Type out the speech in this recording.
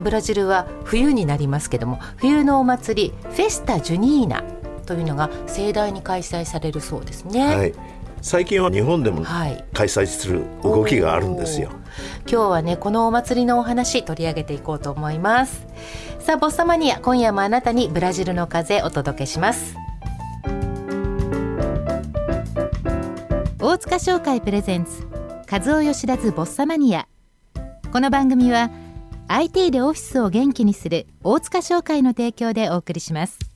ブラジルは冬になりますけども、冬のお祭りフェスタジュニーナというのが盛大に開催されるそうですね。 はい、最近は日本でも開催する動きがあるんですよ。 今日はね、このお祭りのお話取り上げていこうと思います。さあボッサマニア、今夜もあなたにブラジルの風お届けします。大塚商会プレゼンツ和夫吉田ズボッサマニア。この番組は IT でオフィスを元気にする大塚商会の提供でお送りします。